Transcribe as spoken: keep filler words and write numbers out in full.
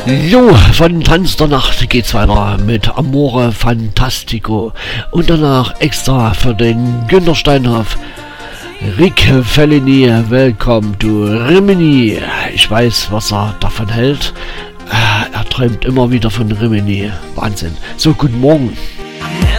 Jo, von Tanz der Nacht geht's weiter mit Amore Fantastico und danach extra für den Günter Steinhoff, Rick Fellini, Welcome to Rimini. Ich weiß, was er davon hält. Er träumt immer wieder von Rimini. Wahnsinn. So, guten Morgen.